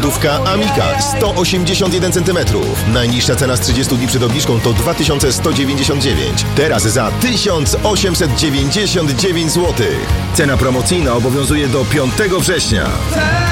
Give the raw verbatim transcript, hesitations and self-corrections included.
lodówka Amika sto osiemdziesiąt jeden centymetrów. Najniższa cena z trzydziestu dni przed obniżką to dwa tysiące sto dziewięćdziesiąt dziewięć. Teraz za tysiąc osiemset dziewięćdziesiąt dziewięć złotych. Cena promocyjna obowiązuje do piątego września.